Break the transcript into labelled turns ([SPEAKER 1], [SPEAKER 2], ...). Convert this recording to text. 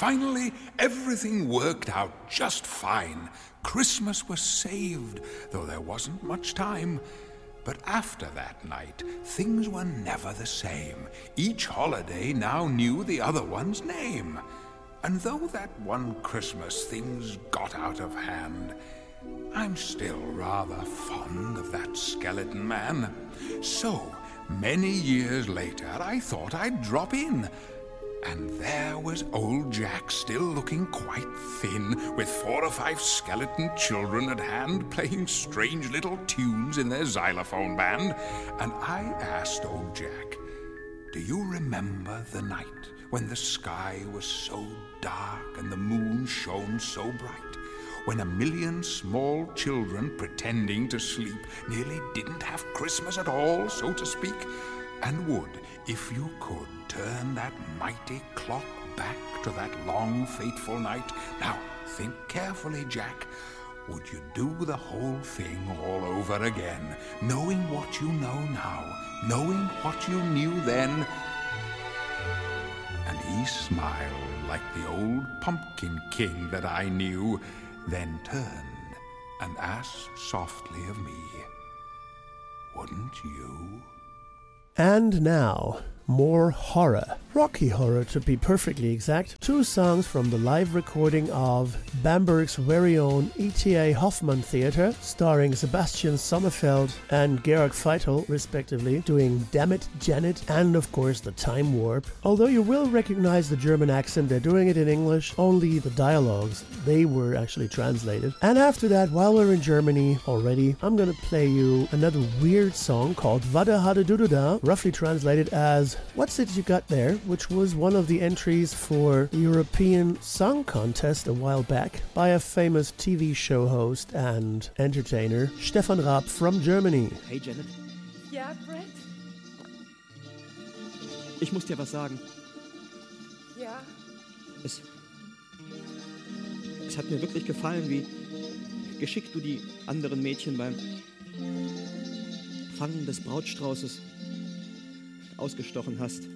[SPEAKER 1] Finally, everything worked out just fine. Christmas was saved, though there wasn't much time. But after that night, things were never the same. Each holiday now knew the other one's name. And though that one Christmas things got out of hand, I'm still rather fond of that skeleton man. So, many years later, I thought I'd drop in. And there was old Jack, still looking quite thin, with 4 or 5 skeleton children at hand, playing strange little tunes in their xylophone band. And I asked old Jack, "Do you remember the night when the sky was so dark and the moon shone so bright? When a million small children, pretending to sleep, nearly didn't have Christmas at all, so to speak? And would, if you could, turn that mighty clock back to that long, fateful night? Now, think carefully, Jack. Would you do the whole thing all over again, knowing what you know now, knowing what you knew then?" And he smiled like the old pumpkin king that I knew, then turned and asked softly of me, "Wouldn't you?"
[SPEAKER 2] And now, more horror. Rocky Horror, to be perfectly exact. 2 songs from the live recording of Bamberg's very own E.T.A. Hoffmann Theater, starring Sebastian Sommerfeld and Georg Feitel, respectively, doing Dammit, Janet, and of course the Time Warp. Although you will recognize the German accent, they're doing it in English, only the dialogues, they were actually translated. And after that, while we're in Germany already, I'm gonna play you another weird song called Vada Hada Dududa, roughly translated as "What's It You Got There?", which was one of the entries for the European Song Contest a while back by a famous TV show host and entertainer, Stefan Raab from Germany.
[SPEAKER 3] Hey Janet.
[SPEAKER 4] Ja, Brett?
[SPEAKER 3] Ich muss dir was sagen.
[SPEAKER 4] Ja.
[SPEAKER 3] Es hat mir wirklich gefallen, wie geschickt du die anderen Mädchen beim Fangen des Brautstraußes ausgestochen hast.